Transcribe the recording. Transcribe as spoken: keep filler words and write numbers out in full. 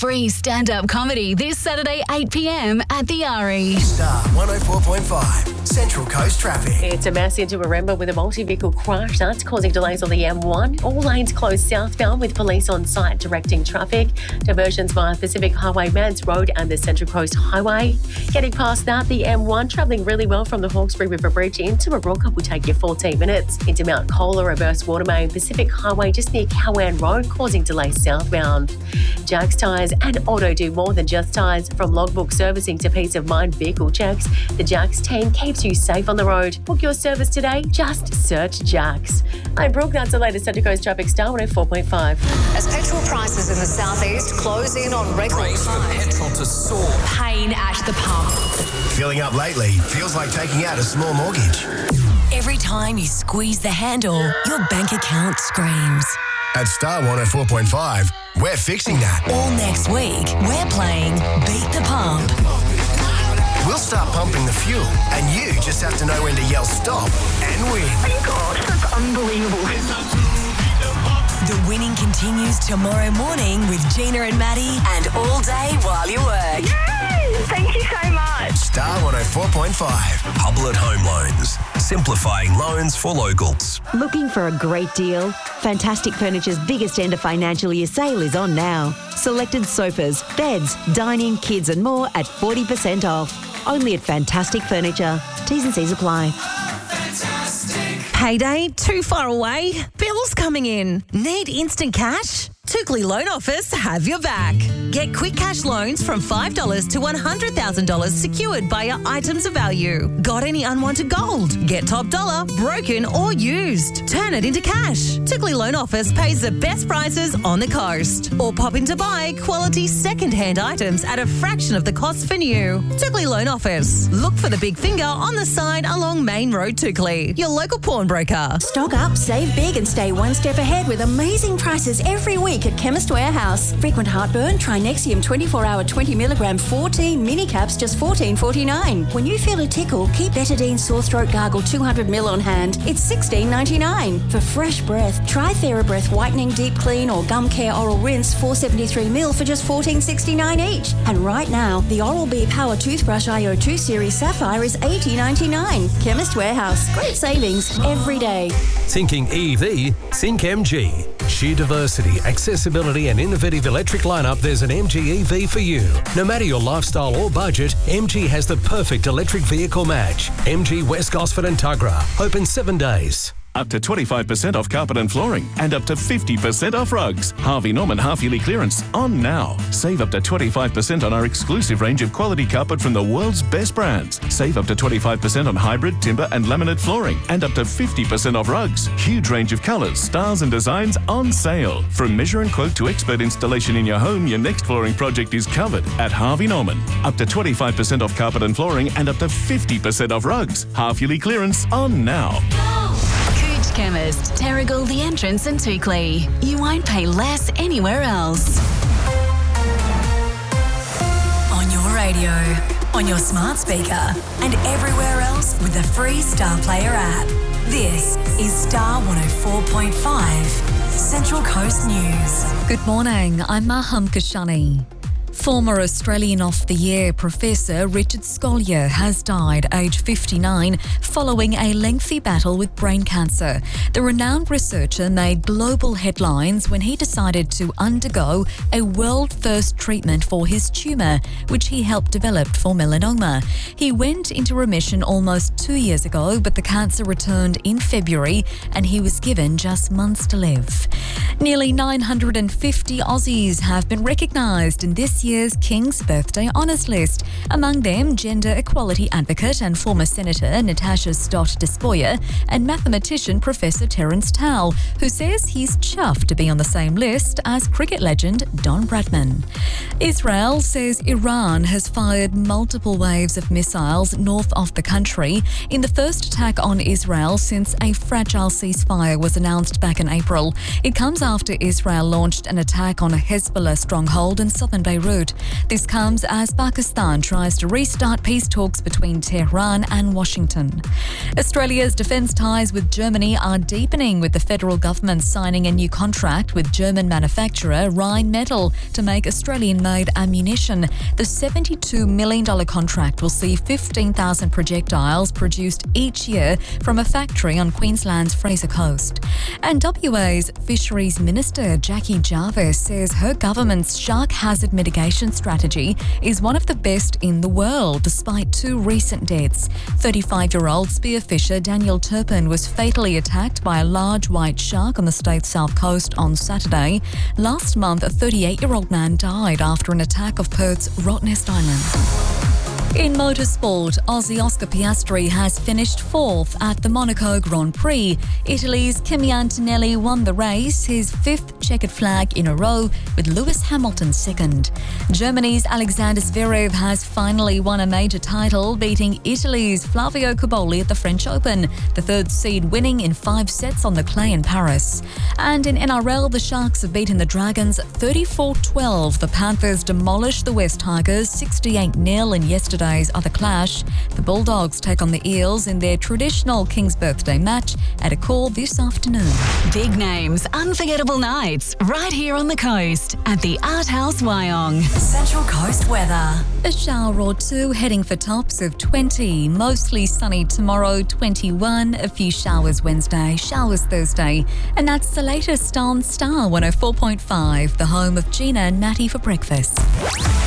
free stand-up comedy this Saturday, eight p.m. at the Ari. Star one oh four point five, Central Coast Traffic. It's a mass into Marimba with a multi-vehicle crash that's causing delays on the M one. All lanes closed southbound with police on site directing traffic. Diversions via Pacific Highway, Mans Road and the Central Coast Highway. Getting past that, the M one travelling really well from the Hawkesbury River Bridge into Maroka will take you fourteen minutes. Into Mount Cola, reverse water main, Pacific Highway just near Cowan Road, causing delays southbound. Jack's Tyres and Auto do more than just tyres. From logbook servicing to peace of mind vehicle checks, the Jack's team keeps you safe on the road. Book your service today. Just search Jack's. I'm Brooke. That's the latest Central Coast traffic. Star one oh four point five. As petrol prices in the southeast close in on record Race for highs. petrol to soar. Pain at the pump. Filling up lately feels like taking out a small mortgage. Every time you squeeze the handle, your bank account screams. At Star one oh four point five, we're fixing that. All next week, we're playing Beat the Pump. We'll start pumping the fuel, and you just have to know when to yell stop and win. God, that's unbelievable. The winning continues tomorrow morning with Gina and Maddie and all day while you work. Yay! Thank you so much. Star one oh four point five. Hublet Home Loans. Simplifying loans for locals. Looking for a great deal? Fantastic Furniture's biggest end of financial year sale is on now. Selected sofas, beds, dining, kids and more at forty percent off. Only at Fantastic Furniture. T's and C's apply. Payday too far away? Bills coming in? Need instant cash? Tookley Loan Office have your back. Get quick cash loans from five dollars to one hundred thousand dollars secured by your items of value. Got any unwanted gold? Get top dollar, broken or used. Turn it into cash. Tookley Loan Office pays the best prices on the coast. Or pop in to buy quality second-hand items at a fraction of the cost for new. Tookley Loan Office. Look for the big finger on the side along Main Road, Tookley. Your local pawnbroker. Stock up, save big and stay one step ahead with amazing prices every week at Chemist Warehouse. Frequent heartburn? Try Nexium twenty-four hour twenty milligram fourteen mini caps, just fourteen forty-nine. When you feel a tickle, keep Betadine Sore Throat Gargle two hundred milliliters on hand. It's sixteen ninety-nine. For fresh breath, try TheraBreath Whitening Deep Clean or Gum Care Oral Rinse four seventy-three milliliters for just fourteen sixty-nine each. And right now, the Oral-B Power Toothbrush I O two Series Sapphire is eighty ninety-nine. Chemist Warehouse. Great savings every day. Thinking E V? Think M G. Sheer diversity, accessibility and innovative electric lineup, there's an M G E V for you. No matter your lifestyle or budget, M G has the perfect electric vehicle match. M G West Gosford and Tuggerah. Open seven days. Up to twenty-five percent off carpet and flooring and up to fifty percent off rugs. Harvey Norman half-yearly clearance on now. Save up to twenty-five percent on our exclusive range of quality carpet from the world's best brands. Save up to twenty-five percent on hybrid, timber and laminate flooring and up to fifty percent off rugs. Huge range of colours, styles and designs on sale. From measure and quote to expert installation in your home, your next flooring project is covered at Harvey Norman. Up to twenty-five percent off carpet and flooring and up to fifty percent off rugs. Half-yearly clearance on now. Chemist, Terrigal, The Entrance and Tookley. You won't pay less anywhere else. On your radio, on your smart speaker, and everywhere else with the free Star Player app. This is Star one oh four point five, Central Coast News. Good morning, I'm Maham Kashani. Former Australian of the Year Professor Richard Scolyer has died aged fifty-nine following a lengthy battle with brain cancer. The renowned researcher made global headlines when he decided to undergo a world-first treatment for his tumour, which he helped develop for melanoma. He went into remission almost two years ago, but the cancer returned in February and he was given just months to live. Nearly nine hundred fifty Aussies have been recognised in this year's King's Birthday Honours list. Among them, gender equality advocate and former Senator Natasha Stott Despoja and mathematician Professor Terence Tao, who says he's chuffed to be on the same list as cricket legend Don Bradman. Israel says Iran has fired multiple waves of missiles north of the country in the first attack on Israel since a fragile ceasefire was announced back in April. It comes after Israel launched an attack on a Hezbollah stronghold in southern Beirut. Beirut. This comes as Pakistan tries to restart peace talks between Tehran and Washington. Australia's defence ties with Germany are deepening, with the federal government signing a new contract with German manufacturer Rheinmetall to make Australian-made ammunition. The seventy-two million dollars contract will see fifteen thousand projectiles produced each year from a factory on Queensland's Fraser Coast. And W A's Fisheries Minister Jackie Jarvis says her government's shark hazard mitigation strategy is one of the best in the world, despite two recent deaths. thirty-five-year-old spearfisher Daniel Turpin was fatally attacked by a large white shark on the state's south coast on Saturday. Last month, a thirty-eight-year-old man died after an attack off Perth's Rottnest Island. In motorsport, Aussie Oscar Piastri has finished fourth at the Monaco Grand Prix. Italy's Kimi Antonelli won the race, his fifth checkered flag in a row, with Lewis Hamilton second. Germany's Alexander Zverev has finally won a major title, beating Italy's Flavio Cobolli at the French Open, the third seed winning in five sets on the clay in Paris. And in N R L, the Sharks have beaten the Dragons thirty-four twelve. The Panthers demolished the West Tigers sixty-eight nil in yesterday's other clash. The Bulldogs take on the Eels in their traditional King's Birthday match at a call this afternoon. Big names, unforgettable nights, right here on the coast at the Art House Wyong. Central Coast weather. A shower or two, heading for tops of twenty. Mostly sunny tomorrow, twenty-one. A few showers Wednesday, showers Thursday. And that's the latest on Star one oh four point five, the home of Gina and Natty for breakfast.